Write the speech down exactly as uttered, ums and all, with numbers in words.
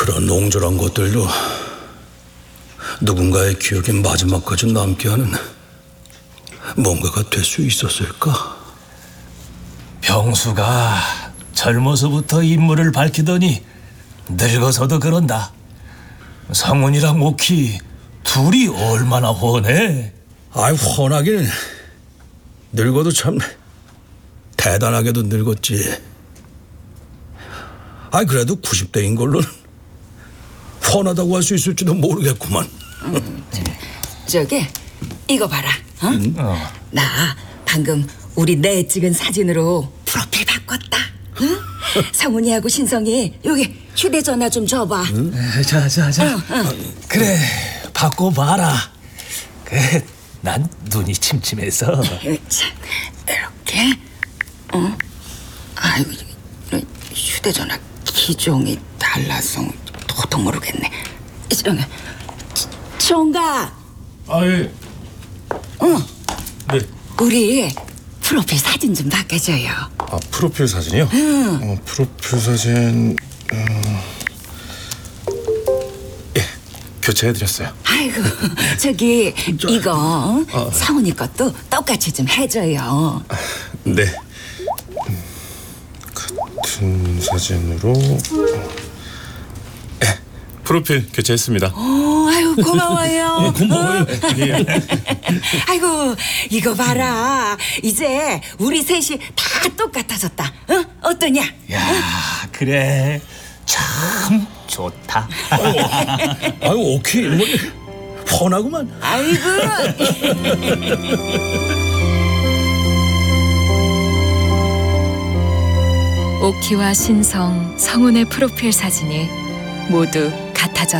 그런 옹졸한 것들도 누군가의 기억에 마지막까지 남게 하는 뭔가가 될 수 있었을까? 병수가 젊어서부터 인물을 밝히더니 늙어서도 그런다. 성훈이랑 오키 둘이 얼마나 훤해. 아이, 훤하기는 늙어도 참 대단하게도 늙었지. 아이, 그래도 구십 대인 걸로는 훤하다고 할 수 있을지도 모르겠구만. 음, 저기 이거 봐라. 어? 음? 어. 나 방금 우리 내 찍은 사진으로 프로필 바꿨다. 응? 성훈이하고 신성이 여기 휴대전화 좀 줘봐. 응? 자자자. 어, 어. 그래, 바꿔봐라. 그래, 난 눈이 침침해서. 이렇게. 어? 아이고, 휴대전화 기종이 달라서 도통 모르겠네. 이런 총각. 아, 예. 어. 네. 우리 프로필 사진 좀 바꿔줘요. 아, 프로필 사진이요? 응. 어, 프로필 사진. 어... 예, 교체해드렸어요. 아이고, 저기 저... 이거 어. 성훈이 것도 똑같이 좀 해줘요. 네. 음, 같은 사진으로. 예, 프로필 교체했습니다. 오, 아유, 고마워요. 예, 고마워요. 예. 아이고, 이거 봐라. 이제 우리 셋이 다 똑같아졌다. 어? 어떠냐? 야, 그래. 참 좋다. 아유, 아유, 오케이. 뭐, 훤하구만. 아이고. 오키와 신성, 성훈의 프로필 사진이 모두 같아졌다.